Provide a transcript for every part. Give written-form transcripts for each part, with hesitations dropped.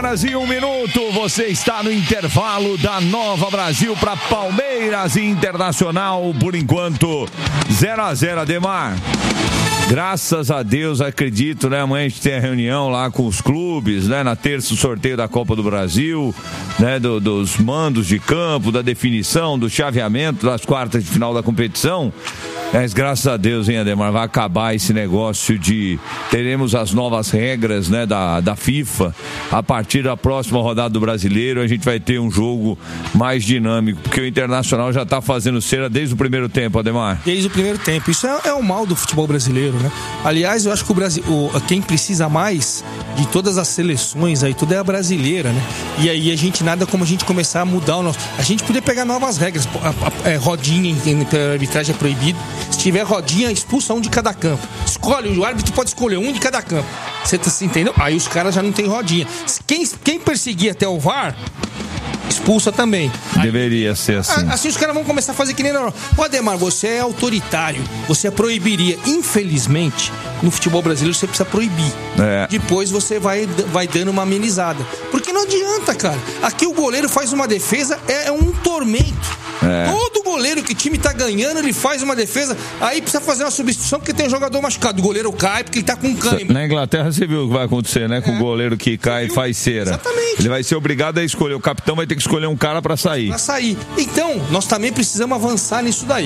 8h01. Você está no intervalo da Nova Brasil para Palmeiras e Internacional. Por enquanto, 0-0, Ademar. Graças a Deus, acredito, né? Amanhã a gente tem a reunião lá com os clubes, né? Na terça, o sorteio da Copa do Brasil, né? Dos mandos de campo, da definição, do chaveamento das quartas de final da competição. Mas graças a Deus, hein, Ademar, vai acabar esse negócio de... Teremos as novas regras, né, da FIFA. A partir da próxima rodada do Brasileiro, a gente vai ter um jogo mais dinâmico, porque o Internacional já está fazendo cera desde o primeiro tempo, Ademar. Desde o primeiro tempo. Isso é o mal do futebol brasileiro, né? Aliás, eu acho que o Brasil, quem precisa mais de todas as seleções aí, tudo é a brasileira, né? E aí a gente, nada como a gente começar a mudar o nosso... A gente podia pegar novas regras. Rodinha pela arbitragem é proibido. Se tiver rodinha, expulsa um de cada campo. Escolhe, o árbitro pode escolher um de cada campo. Você entendeu? Aí os caras já não tem rodinha. Quem perseguir até o VAR, expulsa também. Deveria ser assim. Assim os caras vão começar a fazer que nem na Europa. Ô Ademar, você é autoritário. Você proibiria. Infelizmente, no futebol brasileiro você precisa proibir. Depois você vai dando uma amenizada. Porque não adianta, cara. Aqui o goleiro faz uma defesa, é um tormento. Todo goleiro que o time tá ganhando, ele faz uma defesa, aí precisa fazer uma substituição porque tem um jogador machucado. O goleiro cai porque ele tá com cãibra. Na Inglaterra você viu o que vai acontecer, né? Com o goleiro que cai e faz cera. Exatamente. Ele vai ser obrigado a escolher. O capitão vai ter que escolher um cara pra sair. Então, nós também precisamos avançar nisso daí.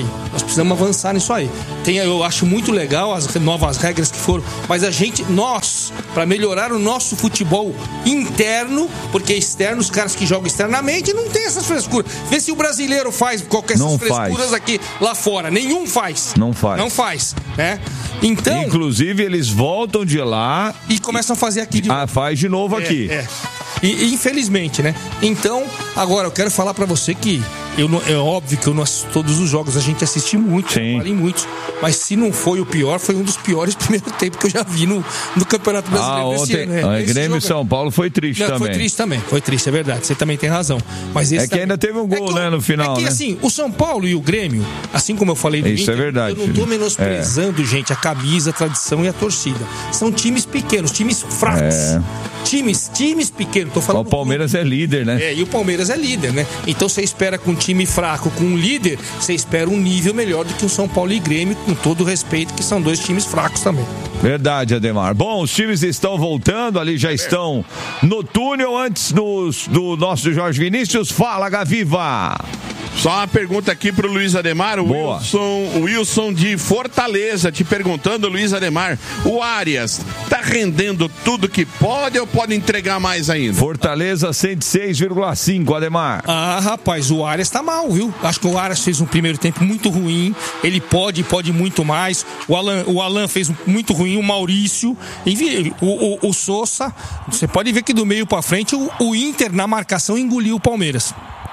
Eu acho muito legal as novas regras que foram, mas nós, pra melhorar o nosso futebol interno, porque externo, os caras que jogam externamente não tem essas frescuras. Vê se o brasileiro faz qualquer essas frescuras aqui lá fora. Nenhum faz. Não faz, né? Então, inclusive eles voltam de lá e começam a fazer aqui de novo. Faz de novo aqui. E infelizmente, né? Então, agora eu quero falar pra você que é óbvio que eu não assisto todos os jogos, a gente assiste muito, em muitos, mas se não foi o pior, foi um dos piores primeiro tempo que eu já vi no Campeonato Brasileiro desse ano. Grêmio e São Paulo foi triste também. Foi triste, é verdade, você também tem razão. Mas esse que ainda teve um gol, né, no final, né? Assim, o São Paulo e o Grêmio, assim como eu falei do Inter, é verdade, eu não tô menosprezando, gente, a camisa, a tradição e a torcida. São times pequenos, times fracos. Times pequenos, tô falando. O Palmeiras é líder, né? E o Palmeiras é líder, né? Então você espera com um time fraco, com um líder, você espera um nível melhor do que o São Paulo e Grêmio, com todo o respeito, que são dois times fracos também. Verdade, Ademar. Bom, os times estão voltando, ali já estão no túnel. Antes do nosso Jorge Vinícius, fala, Gaviva! Só uma pergunta aqui pro Luiz Ademar, o Wilson de Fortaleza, te perguntando, Luiz Ademar, o Arias tá rendendo tudo que pode ou pode entregar mais ainda? Fortaleza 106,5, Ademar. Rapaz, o Arias tá mal, viu? Acho que o Arias fez um primeiro tempo muito ruim, ele pode muito mais, o Alan fez muito ruim, o Maurício, enfim, o Sousa, você pode ver que do meio pra frente o Inter na marcação engoliu o Palmeiras.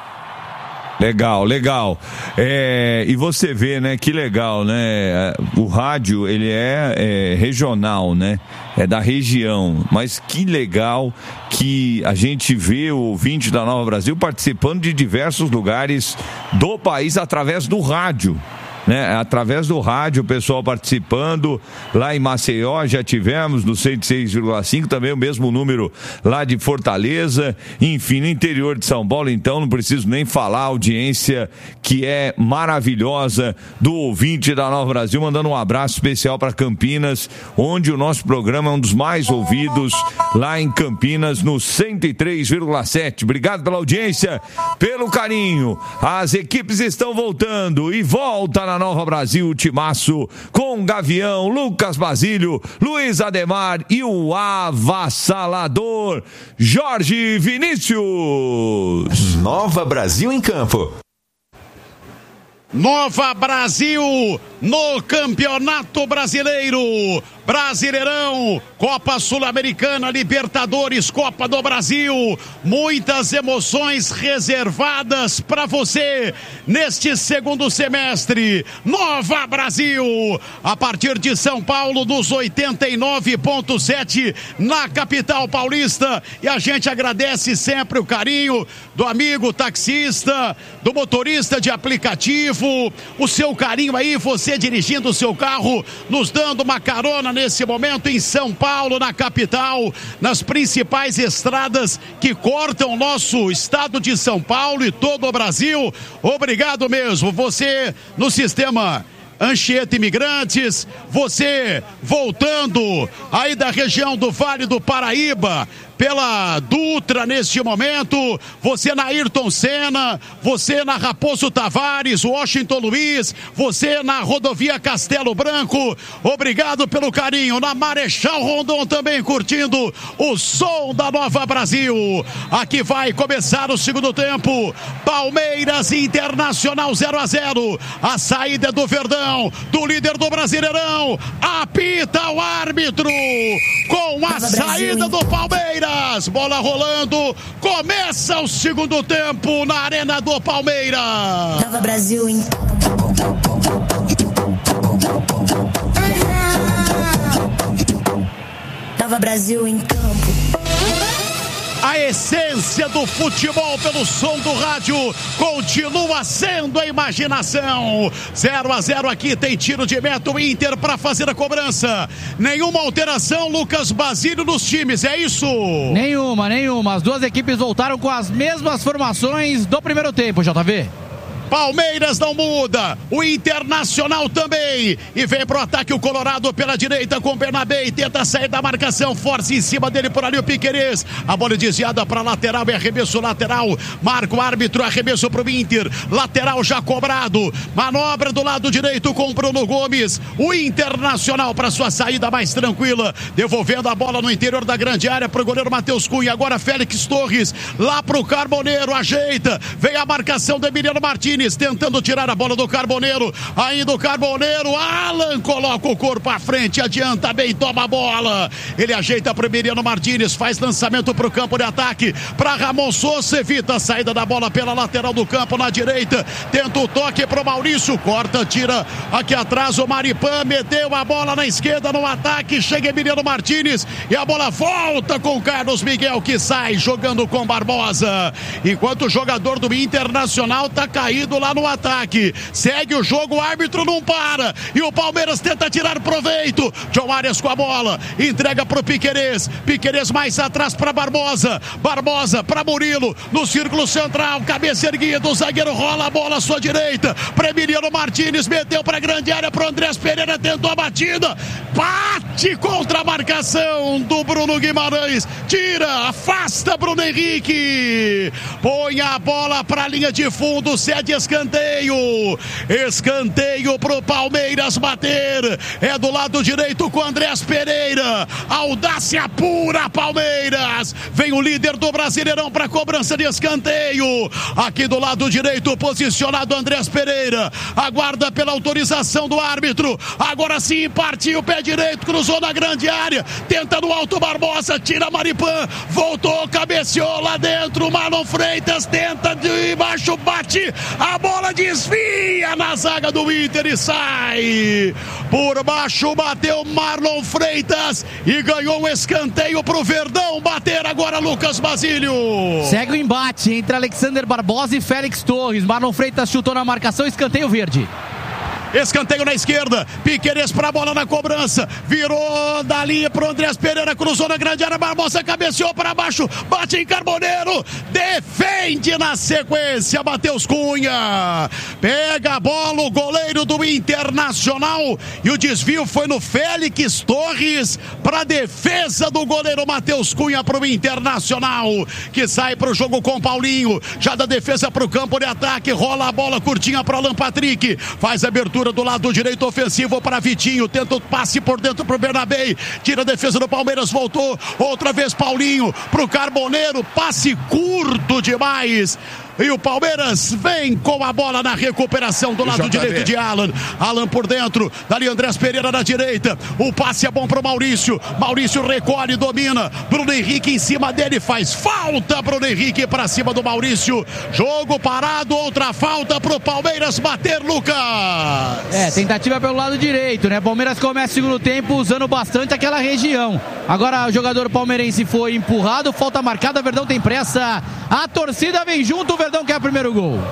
Legal. E você vê, né, que legal, né? O rádio, ele é regional, né? É da região. Mas que legal que a gente vê o ouvinte da Nova Brasil participando de diversos lugares do país através do rádio. Né? Através do rádio, o pessoal participando. Lá em Maceió já tivemos no 106,5, também o mesmo número lá de Fortaleza. Enfim, no interior de São Paulo, então não preciso nem falar, a audiência que é maravilhosa do ouvinte da Nova Brasil, mandando um abraço especial para Campinas, onde o nosso programa é um dos mais ouvidos, lá em Campinas, no 103,7. Obrigado pela audiência, pelo carinho. As equipes estão voltando e volta na Nova Brasil, o timaço com Gavião, Lucas Basílio, Luiz Ademar e o avassalador Jorge Vinícius. Nova Brasil em campo. Nova Brasil no Campeonato Brasileiro, Brasileirão, Copa Sul-Americana, Libertadores, Copa do Brasil, muitas emoções reservadas para você neste segundo semestre. Nova Brasil, a partir de São Paulo, dos 89.7 na capital paulista, e a gente agradece sempre o carinho do amigo taxista, do motorista de aplicativo, o seu carinho aí, você você dirigindo o seu carro, nos dando uma carona nesse momento em São Paulo, na capital, nas principais estradas que cortam o nosso estado de São Paulo e todo o Brasil. Obrigado mesmo. Você no sistema Anchieta Imigrantes, você voltando aí da região do Vale do Paraíba, pela Dutra neste momento, você na Ayrton Senna, você na Raposo Tavares, Washington Luiz, você na rodovia Castelo Branco, obrigado pelo carinho, na Marechal Rondon também curtindo o som da Nova Brasil. Aqui vai começar o segundo tempo, Palmeiras Internacional 0-0, a saída do Verdão, do líder do Brasileirão, apita o árbitro, com a saída do Palmeiras. Bola rolando, começa o segundo tempo na Arena do Palmeiras. Nova Brasil em Nova Brasil em campo. A essência do futebol pelo som do rádio continua sendo a imaginação. 0-0 aqui, tem tiro de meta, o Inter para fazer a cobrança. Nenhuma alteração, Lucas Basílio, nos times, é isso? Nenhuma. As duas equipes voltaram com as mesmas formações do primeiro tempo, JV. Palmeiras não muda, o Internacional também, e vem pro ataque o Colorado pela direita com o Bernabé, tenta sair da marcação, força em cima dele por ali o Piquerez, a bola desviada para lateral, é arremesso lateral, marca o árbitro, arremesso pro Inter, lateral já cobrado, manobra do lado direito com o Bruno Gomes, o Internacional para sua saída mais tranquila, devolvendo a bola no interior da grande área pro goleiro Matheus Cunha, agora Félix Torres, lá pro Carboneiro, ajeita, vem a marcação do Emiliano Martins, tentando tirar a bola do Carboneiro, ainda o Carboneiro, Alan coloca o corpo à frente, adianta bem, toma a bola, ele ajeita para o Emiliano Martins, faz lançamento para o campo de ataque, para Ramon Sousa, evita a saída da bola pela lateral do campo na direita, tenta o toque para o Maurício, corta, tira aqui atrás o Maripan, meteu a bola na esquerda no ataque, chega Emiliano Martins e a bola volta com Carlos Miguel que sai jogando com Barbosa, enquanto o jogador do Internacional tá caído lá no ataque, segue o jogo, o árbitro não para, e o Palmeiras tenta tirar proveito, John Arias com a bola, entrega pro Piquerez mais atrás para Barbosa para Murilo, no círculo central, cabeça erguida, o zagueiro rola a bola à sua direita, para Emiliano Martins, meteu para grande área pro Andrés Pereira, tentou a batida, bate contra a marcação do Bruno Guimarães, tira, afasta Bruno Henrique, põe a bola para a linha de fundo, cede escanteio pro Palmeiras bater, é do lado direito com Andrés Pereira, audácia pura Palmeiras, vem o líder do Brasileirão para cobrança de escanteio, aqui do lado direito posicionado Andrés Pereira, aguarda pela autorização do árbitro, agora sim partiu o pé direito, cruzou na grande área, tenta no alto Barbosa, tira Maripan, voltou, cabeceou lá dentro, Marlon Freitas tenta de baixo, bate, a bola desvia na zaga do Inter e sai por baixo, bateu Marlon Freitas e ganhou um escanteio pro Verdão bater agora Lucas Basílio. Segue o embate entre Alexander Barbosa e Félix Torres, Marlon Freitas chutou na marcação, escanteio verde. Escanteio na esquerda, Piquerez pra bola na cobrança, virou dali pro Andrés Pereira, cruzou na grande área, Barbosa cabeceou para baixo, bate em Carboneiro, defende na sequência, Matheus Cunha, pega a bola o goleiro do Internacional e o desvio foi no Félix Torres para defesa do goleiro Matheus Cunha pro Internacional, que sai pro jogo com Paulinho, já da defesa pro campo de ataque, rola a bola curtinha pro Alan Patrick, faz a abertura do lado direito ofensivo para Vitinho, tenta o passe por dentro pro Bernabé, tira a defesa do Palmeiras, voltou, outra vez Paulinho pro Carboneiro, passe curto demais, e o Palmeiras vem com a bola na recuperação do lado direito de Alan por dentro, dali Andrés Pereira na direita, o passe é bom pro Maurício recolhe, domina, Bruno Henrique em cima dele, faz falta, Bruno Henrique pra cima do Maurício, jogo parado, outra falta pro Palmeiras bater, Lucas. Tentativa pelo lado direito, né? Palmeiras começa o segundo tempo usando bastante aquela região, agora o jogador palmeirense foi empurrado, falta marcada, Verdão tem pressa, a torcida vem junto, o Verdão quer o primeiro gol.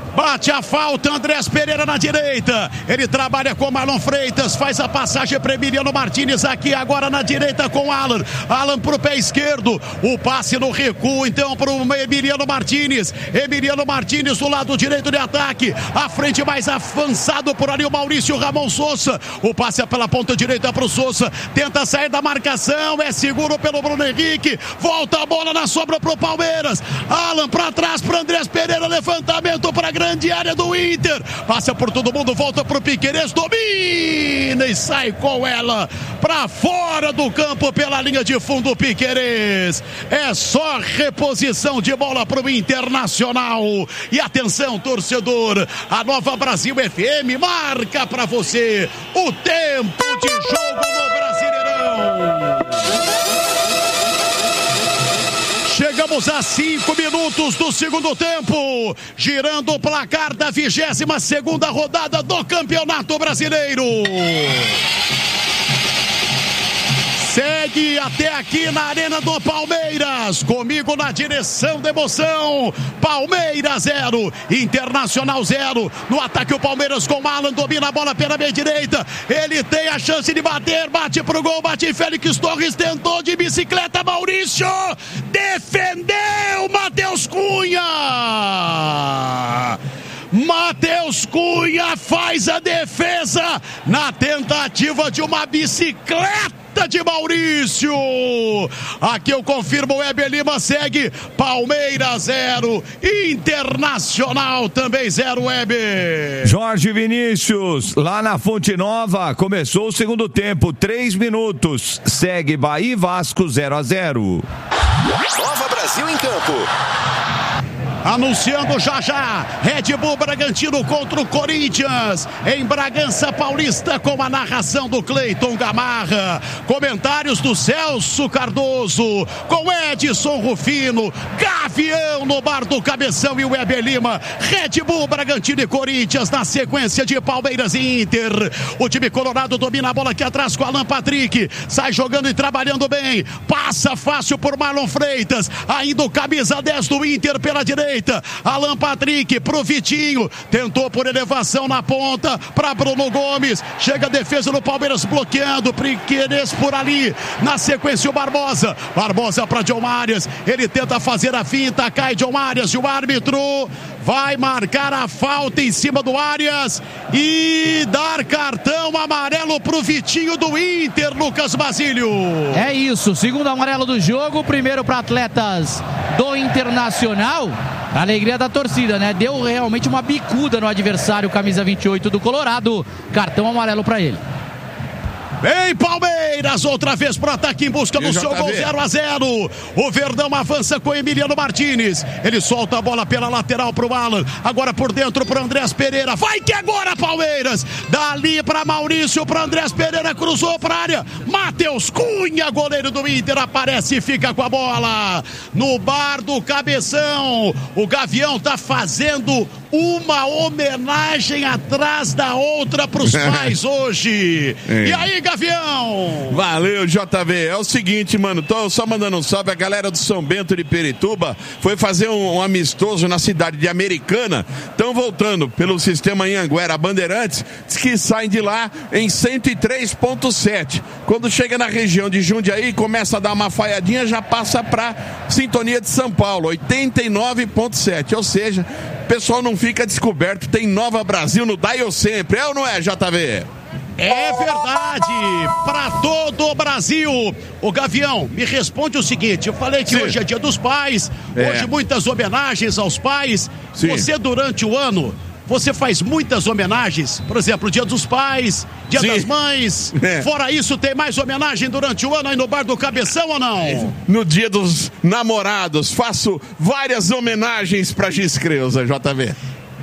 Bate a falta, Andrés Pereira na direita. Ele trabalha com Marlon Freitas, faz a passagem para Emiliano Martínez aqui agora na direita com Alan. Alan pro pé esquerdo. O passe no recuo então pro Emiliano Martínez. Emiliano Martínez do lado direito de ataque. À frente mais avançado por ali o Maurício Ramon Sousa. O passe é pela ponta direita pro Sousa. Tenta sair da marcação, é seguro pelo Bruno Henrique. Volta a bola na sobra pro Palmeiras. Alan para trás pro Andrés Pereira, levantamento para grande área do Inter, passa por todo mundo, volta pro Piquerez, domina e sai com ela para fora do campo pela linha de fundo. Piquerez, é só reposição de bola pro Internacional. E atenção, torcedor, a Nova Brasil FM marca para você o tempo de jogo no Brasileirão. Chegamos a 5 minutos do segundo tempo, girando o placar da 22ª rodada do Campeonato Brasileiro. Segue até aqui na Arena do Palmeiras, comigo na direção da emoção. Palmeiras 0, Internacional 0. No ataque o Palmeiras com Alan, domina a bola pela meia direita. Ele tem a chance de bater, bate pro gol, bate Félix Torres, tentou de bicicleta, Maurício defendeu, Matheus Cunha. Matheus Cunha faz a defesa na tentativa de uma bicicleta de Maurício. Aqui eu confirmo, o Weber Lima segue. Palmeiras 0, Internacional também 0, Weber. Jorge Vinícius, lá na Fonte Nova, começou o segundo tempo, 3 minutos. Segue Bahia e Vasco 0-0. Nova Brasil em campo. Anunciando já Red Bull Bragantino contra o Corinthians em Bragança Paulista, com a narração do Cleiton Gamarra, comentários do Celso Cardoso, com Edson Rufino, Gavião no bar do Cabeção e o Weber Lima. Red Bull Bragantino e Corinthians na sequência de Palmeiras e Inter. O time colorado domina a bola aqui atrás com Alan Patrick, sai jogando e trabalhando bem, passa fácil por Marlon Freitas, ainda o camisa 10 do Inter pela direita. Alan Patrick pro Vitinho, tentou por elevação na ponta para Bruno Gomes, chega a defesa do Palmeiras bloqueando, Piquerez por ali, na sequência o Barbosa para John Arias, ele tenta fazer a finta, cai John Arias e o árbitro vai marcar a falta em cima do Arias e dar cartão amarelo pro Vitinho do Inter, Lucas Basílio. É isso, segundo amarelo do jogo, primeiro para atletas do Internacional. A alegria da torcida, né? Deu realmente uma bicuda no adversário, camisa 28 do Colorado. Cartão amarelo para ele. Vem Palmeiras, outra vez pro ataque em busca do seu gol, 0-0. O Verdão avança com Emiliano Martínez. Ele solta a bola pela lateral pro Alan. Agora por dentro pro Andrés Pereira. Vai que agora Palmeiras. Dali pra Maurício, pro Andrés Pereira, cruzou pra área. Matheus Cunha, goleiro do Inter, aparece e fica com a bola. No bar do Cabeção. O Gavião tá fazendo uma homenagem atrás da outra pros pais hoje. E aí, Gavião? Valeu, JV. É o seguinte, mano, tô só mandando um salve. A galera do São Bento de Pirituba foi fazer um amistoso na cidade de Americana. Estão voltando pelo sistema Anhanguera Bandeirantes, diz que saem de lá em 103.7. Quando chega na região de Jundiaí, começa a dar uma falhadinha, já passa pra sintonia de São Paulo, 89.7. Ou seja, o pessoal não fica descoberto, tem Nova Brasil no Dial sempre. É ou não é, JV? É verdade, para todo o Brasil. O Gavião, me responde o seguinte, eu falei que hoje é Dia dos Pais, hoje muitas homenagens aos pais. Sim. Você durante o ano, você faz muitas homenagens, por exemplo, Dia dos Pais, Dia das Mães. Fora isso, tem mais homenagem durante o ano aí no bar do Cabeção ou não? No Dia dos Namorados, faço várias homenagens pra Giz Creuza, JV.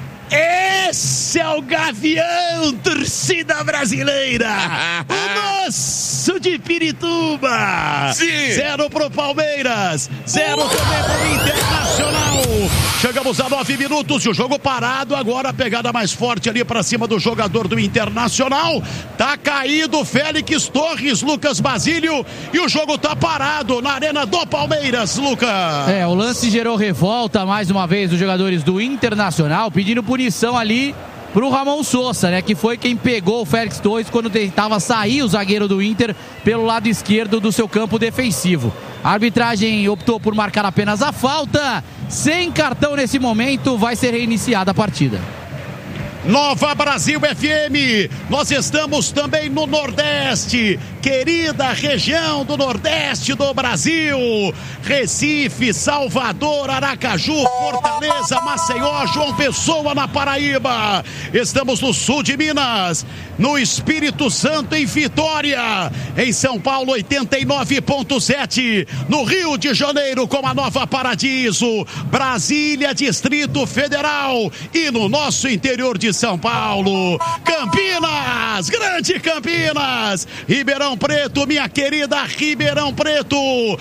Esse é o Gavião, torcida brasileira. O nosso de Pirituba. 0 pro Palmeiras, 0 também pro Internacional. Chegamos a 9 minutos e o jogo parado. Agora a pegada mais forte ali para cima do jogador do Internacional. Tá caído Félix Torres, Lucas Basílio, e o jogo tá parado na arena do Palmeiras, Lucas. O lance gerou revolta mais uma vez dos jogadores do Internacional, pedindo punição ali pro Ramon Sousa, né, que foi quem pegou o Félix Torres quando tentava sair o zagueiro do Inter pelo lado esquerdo do seu campo defensivo. A arbitragem optou por marcar apenas a falta. Sem cartão nesse momento, vai ser reiniciada a partida. Nova Brasil FM, nós estamos também no Nordeste, querida região do Nordeste do Brasil, Recife, Salvador, Aracaju, Fortaleza, Maceió, João Pessoa na Paraíba. Estamos no sul de Minas, no Espírito Santo em Vitória, em São Paulo 89.7, no Rio de Janeiro com a Nova Paradiso, Brasília, Distrito Federal e no nosso interior de São Paulo, Campinas, grande Campinas, Ribeirão Preto, minha querida Ribeirão Preto,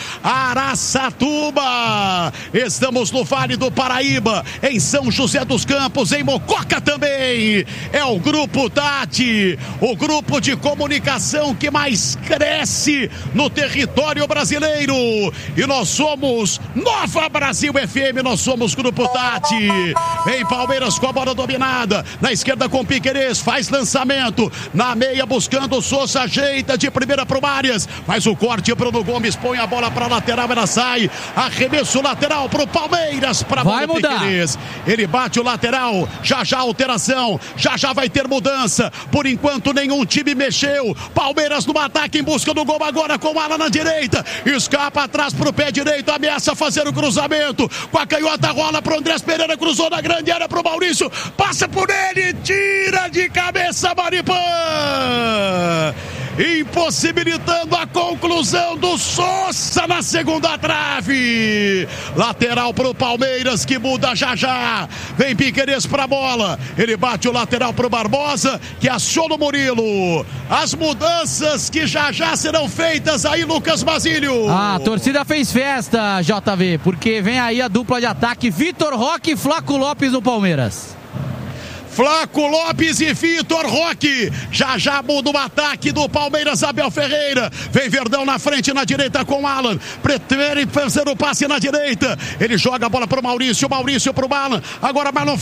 Araçatuba, estamos no Vale do Paraíba, em São José dos Campos, em Mococa também, é o Grupo Tati, o grupo de comunicação que mais cresce no território brasileiro, e nós somos Nova Brasil FM, nós somos Grupo Tati, em Palmeiras com a bola dominada, na esquerda com Piquerez, faz lançamento, na meia buscando o Sousa, ajeita de primeira pro Marias, faz o corte, Bruno Gomes põe a bola pra lateral, ela sai, arremesso lateral pro Palmeiras, pra bola do Piquerez, ele bate o lateral, já alteração, já vai ter mudança, por enquanto nenhum time mexeu, Palmeiras no ataque em busca do gol agora com Alan na direita, escapa atrás pro pé direito, ameaça fazer o cruzamento, com a canhota rola pro Andrés Pereira, cruzou na grande área pro Maurício, passa por ele, tira de cabeça Maripã, impossibilitando a conclusão do Sousa na segunda trave, lateral pro Palmeiras que muda já, vem Piquerez pra bola, ele bate o lateral pro Barbosa que aciona o Murilo, as mudanças que já serão feitas aí, Lucas Basílio. A torcida fez festa, JV, porque vem aí a dupla de ataque Vitor Roque e Flaco Lopes no Palmeiras. Flaco Lopes e Vitor Roque, já muda o ataque do Palmeiras, Abel Ferreira, vem Verdão na frente, na direita com Alan, prefere fazer o passe na direita, ele joga a bola pro Maurício pro Alan, agora Marlon